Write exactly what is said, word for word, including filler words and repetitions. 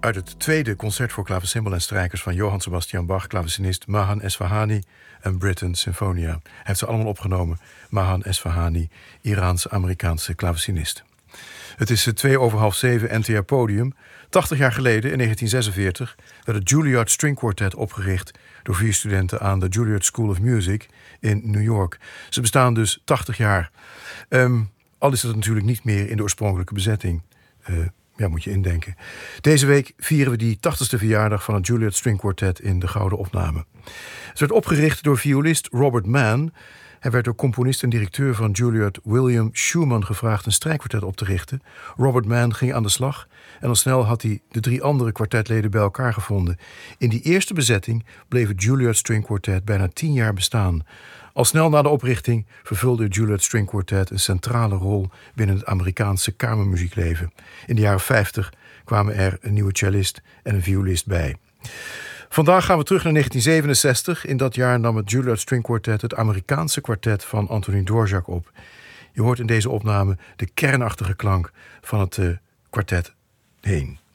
Uit het tweede concert voor klavecimbal en strijkers van Johann Sebastian Bach, klavecinist Mahan Esfahani en Britten Sinfonia. Hij heeft ze allemaal opgenomen. Mahan Esfahani, Iraans-Amerikaanse klavecinist. Het is twee over half zeven N T R Podium. tachtig jaar geleden, in negentien zesenveertig, werd het Juilliard String Quartet opgericht door vier studenten aan de Juilliard School of Music in New York. Ze bestaan dus tachtig jaar. Um, al is het natuurlijk niet meer in de oorspronkelijke bezetting. Uh, Ja, moet je indenken. Deze week vieren we die tachtigste verjaardag van het Juilliard String Quartet in de Gouden Opname. Het werd opgericht door violist Robert Mann. Hij werd door componist en directeur van Juilliard William Schumann gevraagd een strijkkwartet op te richten. Robert Mann ging aan de slag en al snel had hij de drie andere kwartetleden bij elkaar gevonden. In die eerste bezetting bleef het Juilliard String Quartet bijna tien jaar bestaan. Al snel na de oprichting vervulde het Juilliard String Quartet een centrale rol binnen het Amerikaanse kamermuziekleven. In de jaren vijftig kwamen er een nieuwe cellist en een violist bij. Vandaag gaan we terug naar negentien zevenenzestig. In dat jaar nam het Juilliard String Quartet het Amerikaanse kwartet van Antonín Dvořák op. Je hoort in deze opname de kernachtige klank van het uh, kwartet heen.